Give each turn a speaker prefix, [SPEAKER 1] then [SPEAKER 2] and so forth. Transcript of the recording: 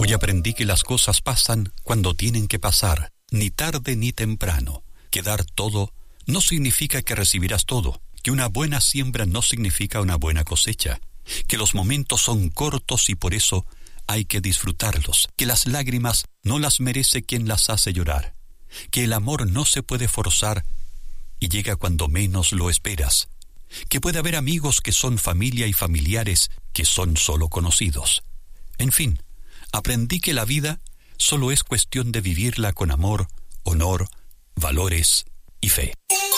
[SPEAKER 1] Hoy aprendí que las cosas pasan cuando tienen que pasar, ni tarde ni temprano. Que dar todo no significa que recibirás todo, que una buena siembra no significa una buena cosecha, que los momentos son cortos y por eso hay que disfrutarlos, que las lágrimas no las merece quien las hace llorar, que el amor no se puede forzar y llega cuando menos lo esperas, que puede haber amigos que son familia y familiares que son solo conocidos. En fin, aprendí que la vida solo es cuestión de vivirla con amor, honor, valores y fe.